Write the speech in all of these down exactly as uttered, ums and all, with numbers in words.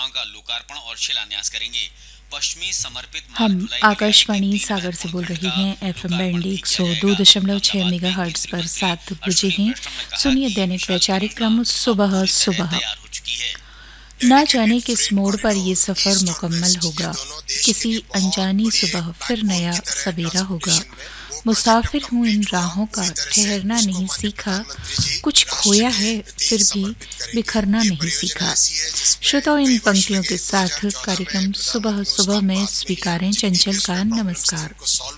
परियोजनाओं का लोकार्पण और शिलान्यास करेंगे। पश्चिमी समर्पित हम आकाशवाणी सागर से बोल रहे हैं। एफएम बैंड एक सौ दो दशमलव छह मेगा हर्ट्ज पर सात बजे हैं। सुनिए दैनिक वैचारिक क्रम सुबह सुबह। ना जाने किस मोड़ पर ये सफर मुकम्मल होगा, किसी अनजानी सुबह फिर नया सवेरा होगा। मुसाफिर हूँ इन राहों का, ठहरना नहीं सीखा, कुछ खोया है फिर भी बिखरना नहीं सीखा। श्रोताओं, इन पंक्तियों के साथ कार्यक्रम सुबह सुबह में स्वीकारें चंचल का नमस्कार।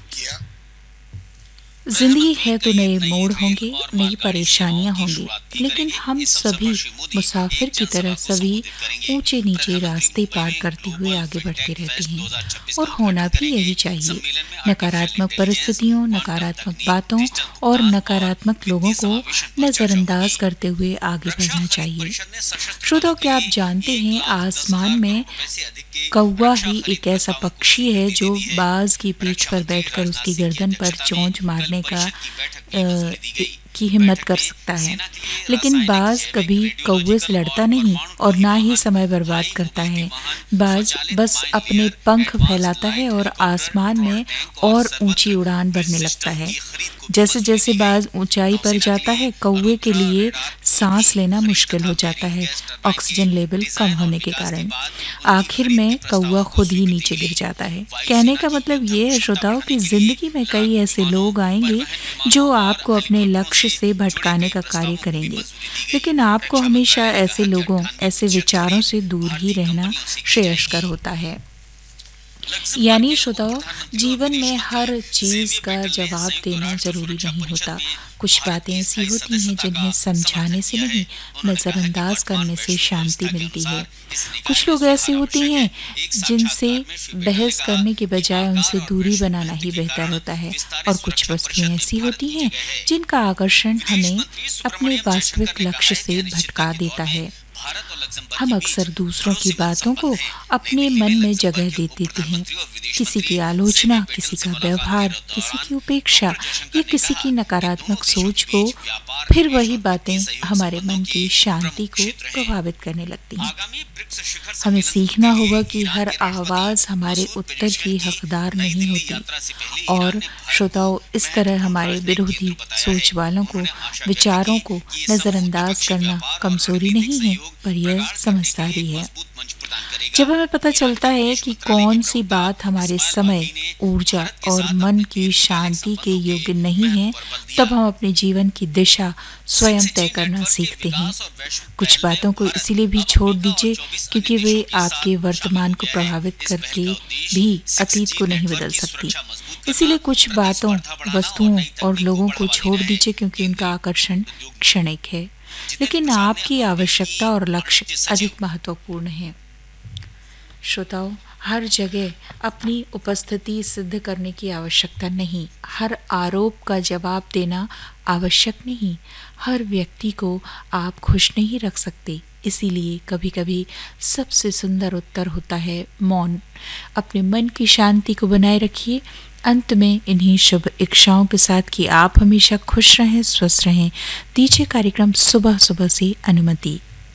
जिंदगी है तो नए मोड़ होंगे, नई परेशानियां होंगी, लेकिन हम सभी मुसाफिर की तरह सभी ऊंचे नीचे रास्ते पार करते हुए आगे बढ़ते रहते हैं, और होना भी यही चाहिए। नकारात्मक परिस्थितियों, नकारात्मक बातों और नकारात्मक लोगों को नजरअंदाज करते हुए आगे बढ़ना चाहिए। श्रोताओं, क्या आप जानते हैं आसमान में कौवा ही एक ऐसा पक्षी है जो बाज की पीठ पर बैठकर उसकी गर्दन पर चोंच मारने का आ, की हिम्मत कर सकता है, लेकिन बाज कभी कौवे से लड़ता नहीं और ना ही समय बर्बाद करता है। बाज बस अपने पंख फैलाता है और आसमान में और ऊंची उड़ान भरने लगता है। जैसे जैसे बाज ऊंचाई पर जाता है, कौवे के लिए सांस लेना मुश्किल हो जाता है, ऑक्सीजन लेवल कम होने के कारण। आखिर में कौवा खुद ही नीचे गिर जाता है। कहने का मतलब ये है श्रोताओं कि जिंदगी में कई ऐसे लोग आएंगे जो आपको अपने लक्ष्य से भटकाने का कार्य करेंगे, लेकिन आपको हमेशा ऐसे लोगों, ऐसे विचारों से दूर ही रहना श्रेयस्कर होता है। यानी श्रोताओं, जीवन में हर चीज का जवाब देना जरूरी नहीं होता। कुछ बातें ऐसी होती हैं जिन्हें समझाने से नहीं, नजरअंदाज करने से शांति मिलती है। कुछ लोग ऐसे होते हैं जिनसे बहस करने के बजाय उनसे दूरी बनाना ही बेहतर होता है, और कुछ वस्तुएं ऐसी होती हैं जिनका आकर्षण हमें अपने वास्तविक लक्ष्य से भटका देता है। हम अक्सर दूसरों की बातों को अपने मन में जगह दे देते हैं। किसी की आलोचना, किसी का व्यवहार, किसी की उपेक्षा या किसी की नकारात्मक सोच को, फिर वही बातें हमारे मन की शांति को प्रभावित करने लगती हैं। हमें सीखना होगा कि हर आवाज हमारे उत्तर की हकदार नहीं होती, और श्रोताओं, इस तरह हमारे विरोधी सोच वालों को, विचारों को नजरअंदाज करना कमजोरी नहीं है, पर यह समझदारी है। जब हमें पता चलता है कि कौन सी बात हमारे समय, ऊर्जा और मन की शांति के योग्य नहीं है, तब हम अपने जीवन की दिशा स्वयं तय करना सीखते हैं। कुछ बातों को इसीलिए भी छोड़ दीजिए क्योंकि वे आपके वर्तमान को प्रभावित करके भी अतीत को नहीं बदल सकती। इसीलिए कुछ बातों, वस्तुओं और लोगों को छोड़ दीजिए क्योंकि उनका आकर्षण क्षणिक है, लेकिन आपकी आवश्यकता और लक्ष्य अधिक महत्वपूर्ण है। श्रोताओं, हर जगह अपनी उपस्थिति सिद्ध करने की आवश्यकता नहीं, हर आरोप का जवाब देना आवश्यक नहीं, हर व्यक्ति को आप खुश नहीं रख सकते। इसीलिए कभी कभी सबसे सुंदर उत्तर होता है मौन। अपने मन की शांति को बनाए रखिए। अंत में इन्हीं शुभ इच्छाओं के साथ कि आप हमेशा खुश रहें, स्वस्थ रहें, दीजिए कार्यक्रम सुबह सुबह से अनुमति।